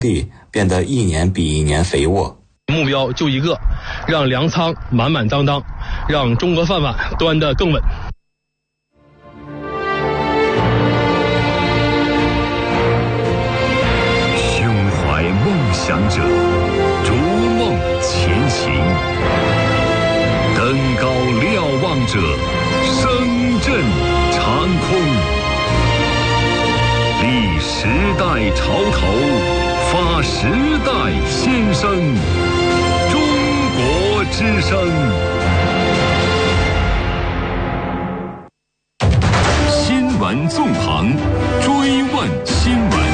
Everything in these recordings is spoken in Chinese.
地变得一年比一年肥沃。 目标就一个，让粮仓满满当当，让中国饭碗端得更稳。 胸怀梦想者，逐梦前行；登高瞭望者，声震长空。立时代潮头，发时代先声。中国之声。新闻纵横，追问新闻。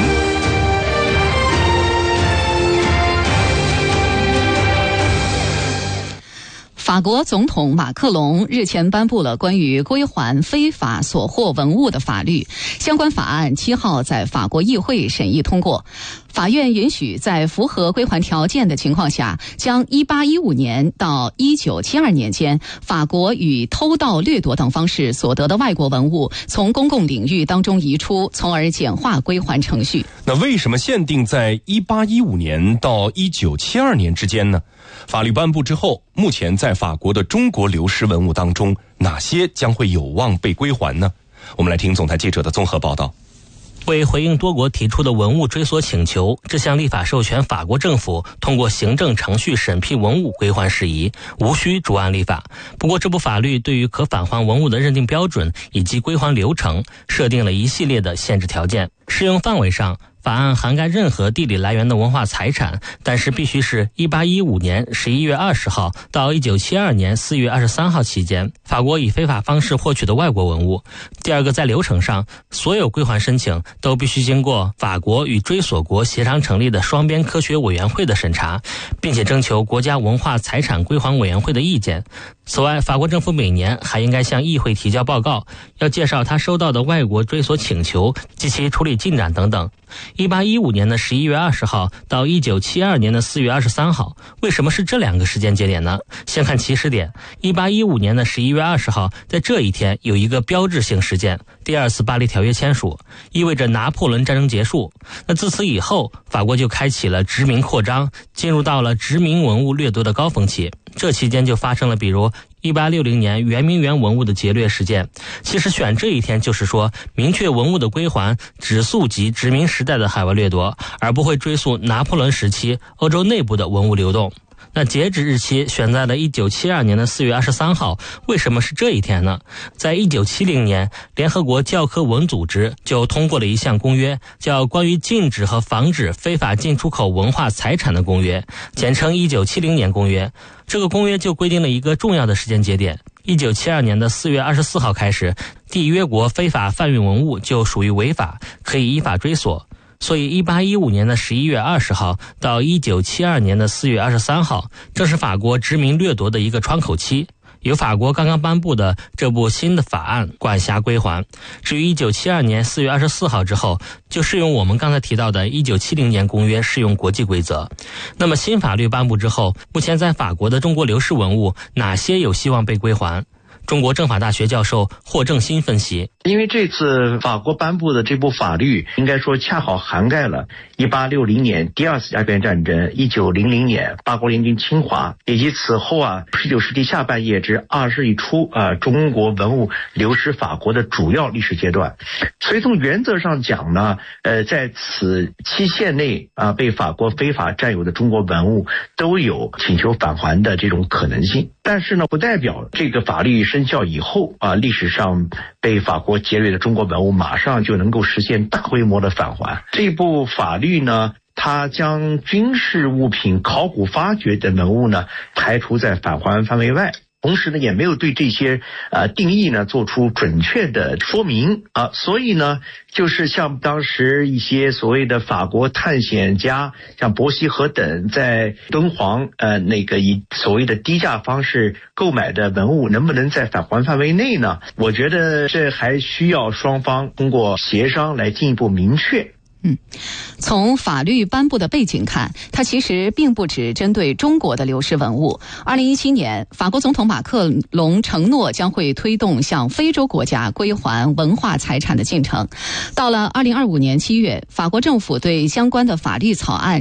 法国总统马克龙日前颁布了关于归还非法所获文物的法律，相关法案7号在法国议会审议通过。法院允许在符合归还条件的情况下，将1815年到1972年间法国以偷盗、掠夺等方式所得的外国文物从公共领域当中移出，从而简化归还程序。 那为什么限定在1815年到1972年之间呢？法律颁布之后，目前在法国的中国流失文物当中，哪些将会有望被归还呢？我们来听总台记者的综合报道。 为回应多国提出的文物追索请求，这项立法授权法国政府通过行政程序审批文物归还事宜，无需逐案立法。不过这部法律对于可返还文物的认定标准以及归还流程设定了一系列的限制条件。适用范围上，法案涵盖任何地理来源的文化财产，但是必须是1815年11月20号到1972年4月23号期间法国以非法方式获取的外国文物。第二个，在流程上，所有归还申请都必须经过法国与追索国协商成立的双边科学委员会的审查，并且征求国家文化财产归还委员会的意见。此外，法国政府每年还应该向议会提交报告，要介绍他收到的外国追索请求及其处理进展等等。1815年的11月20号到1972年的4月23号，为什么是这两个时间节点呢？先看起始点。1815年的11月20号，在这一天有一个标志性事件，第二次巴黎条约签署，意味着拿破仑战争结束。那自此以后，法国就开启了殖民扩张，进入到了殖民文物掠夺的高峰期。这期间就发生了比如1860年圆明园文物的劫掠事件。其实选这一天就是说，明确文物的归还只溯及殖民时代的海外掠夺，而不会追溯拿破仑时期欧洲内部的文物流动。那截止日期选在了1972年的4月23号，为什么是这一天呢？在1970年，联合国教科文组织就通过了一项公约，叫《关于禁止和防止非法进出口文化财产的公约》，简称1970年公约。这个公约就规定了一个重要的时间节点，1972年的4月24号开始，缔约国非法贩运文物就属于违法，可以依法追索。所以1815年的11月20号到1972年的4月23号，正是法国殖民掠夺的一个窗口期。由法国刚刚颁布的这部新的法案管辖归还。至于1972年4月24号之后，就适用我们刚才提到的1970年公约适用国际规则。那么新法律颁布之后，目前在法国的中国流失文物哪些有希望被归还？中国政法大学教授霍正新分析， 因为这次法国颁布的这部法律应该说恰好涵盖了1860年第二次鸦片战争、1900年八国联军侵华，以及此后19世纪下半叶至20世纪初中国文物流失法国的主要历史阶段。所以从原则上讲呢，在此期限内被法国非法占有的中国文物都有请求返还的这种可能性。但是呢，不代表这个法律生效以后历史上被法国劫掠的中国文物马上就能够实现大规模的返还。这部法律呢，它将军事物品、考古发掘等文物呢排除在返还范围外。同时呢，也没有对这些定义呢做出准确的说明所以呢，就是像当时一些所谓的法国探险家，像伯希和等，在敦煌以所谓的低价方式购买的文物，能不能在返还范围内呢？我觉得这还需要双方通过协商来进一步明确。 从法律颁布的背景看，它其实并不只针对中国的流失文物。2017年，法国总统马克龙承诺将会推动向非洲国家归还文化财产的进程。到了2025年7月，法国政府对相关的法律草案